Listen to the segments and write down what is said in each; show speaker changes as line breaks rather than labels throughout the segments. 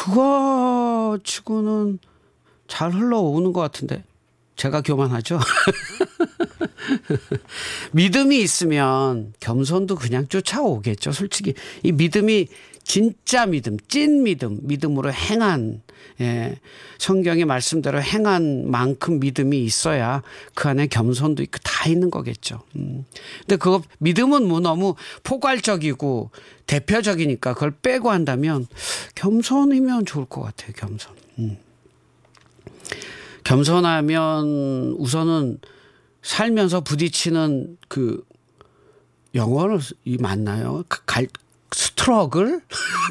그거 치고는 잘 흘러오는 것 같은데 제가 교만하죠. 믿음이 있으면 겸손도 그냥 쫓아오겠죠. 솔직히 이 믿음이 진짜 믿음, 찐 믿음으로 행한, 성경의 말씀대로 행한 만큼 믿음이 있어야 그 안에 겸손도 있고 다 있는 거겠죠. 근데 그거 믿음은 뭐 너무 포괄적이고 대표적이니까 그걸 빼고 한다면 겸손이면 좋을 것 같아요. 겸손. 겸손하면 우선은 살면서 부딪히는 그 영어를 맞나요? 스트러글?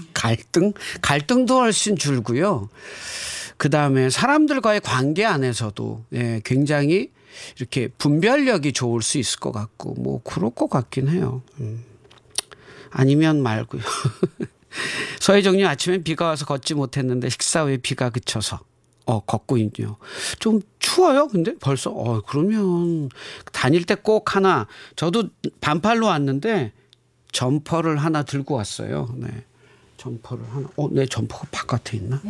갈등도 훨씬 줄고요. 그 다음에 사람들과의 관계 안에서도 굉장히 이렇게 분별력이 좋을 수 있을 것 같고 뭐 그럴 것 같긴 해요. 아니면 말고요. 서혜정님 아침에 비가 와서 걷지 못했는데 식사 후에 비가 그쳐서 걷고 있네요. 좀 추워요. 근데 벌써 그러면 다닐 때 꼭 하나 저도 반팔로 왔는데 점퍼를 하나 들고 왔어요. 네. 점퍼를 하나. 내 점퍼가 바깥에 있나?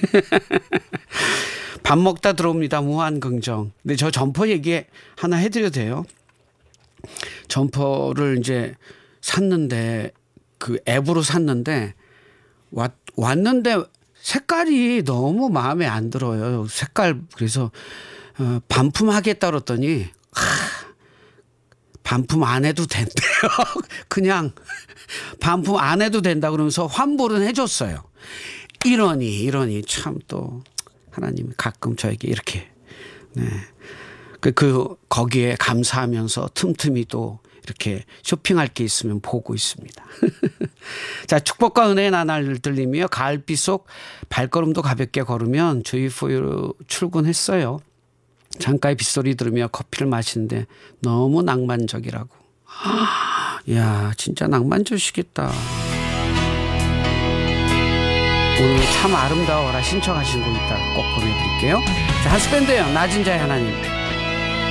밥 먹다 들어옵니다. 무한 긍정. 근데 저 점퍼 얘기 하나 해드려도 돼요? 점퍼를 이제 샀는데 그 앱으로 샀는데 왔는데 색깔이 너무 마음에 안 들어요. 색깔 그래서 반품하겠다 그랬더니 반품 안 해도 된대요. 그냥 반품 안 해도 된다 그러면서 환불은 해줬어요. 이러니 참 또 하나님이 가끔 저에게 이렇게 거기에 감사하면서 틈틈이 또 이렇게 쇼핑할 게 있으면 보고 있습니다. 자, 축복과 은혜의 나날을 들리며 가을비 속 발걸음도 가볍게 걸으면 조이포유 출근했어요. 창가의 빗소리 들으며 커피를 마시는데 너무 낭만적이라고. 이야, 진짜 낭만적이시겠다. 오늘 참 아름다워라 신청하신 곡 있다 꼭 보내드릴게요. 자, 하스밴드예요. 낮은 자의 하나님.